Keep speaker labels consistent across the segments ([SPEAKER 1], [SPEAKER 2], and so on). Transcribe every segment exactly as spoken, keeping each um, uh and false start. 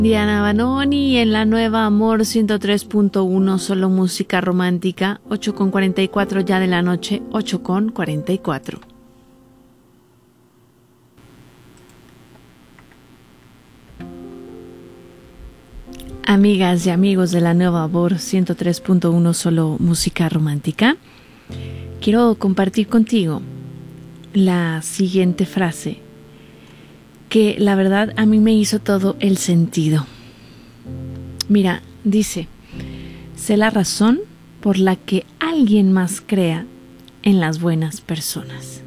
[SPEAKER 1] Diana Banoni en la nueva Amor ciento tres punto uno, solo música romántica, ocho con cuarenta y cuatro ya de la noche, ocho con cuarenta y cuatro. Amigas y amigos de la nueva Amor ciento tres punto uno, solo música romántica, quiero compartir contigo la siguiente frase que la verdad a mí me hizo todo el sentido. Mira, dice: sé la razón por la que alguien más crea en las buenas personas.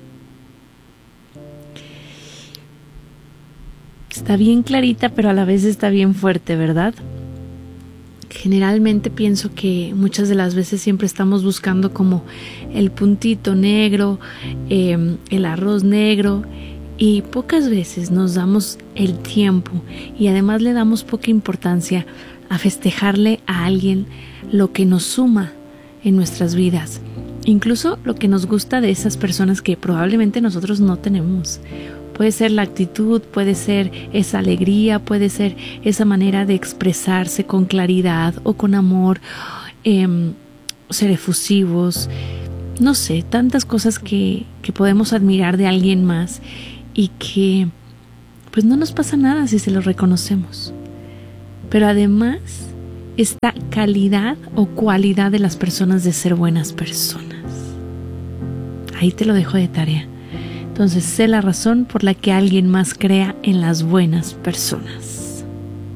[SPEAKER 1] Está bien clarita, pero a la vez está bien fuerte, ¿verdad? Generalmente pienso que muchas de las veces siempre estamos buscando como el puntito negro, eh, el arroz negro, y pocas veces nos damos el tiempo y además le damos poca importancia a festejarle a alguien lo que nos suma en nuestras vidas, incluso lo que nos gusta de esas personas que probablemente nosotros no tenemos. Puede ser la actitud, puede ser esa alegría, puede ser esa manera de expresarse con claridad o con amor, eh, ser efusivos, no sé, tantas cosas que, que podemos admirar de alguien más y que pues no nos pasa nada si se lo reconocemos. Pero además, esta calidad o cualidad de las personas de ser buenas personas. Ahí te lo dejo de tarea. Entonces, sé la razón por la que alguien más crea en las buenas personas.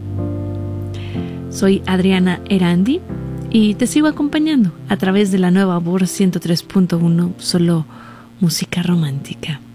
[SPEAKER 1] Soy Adriana Erandi y te sigo acompañando a través de la nueva Amor ciento tres punto uno, solo música romántica.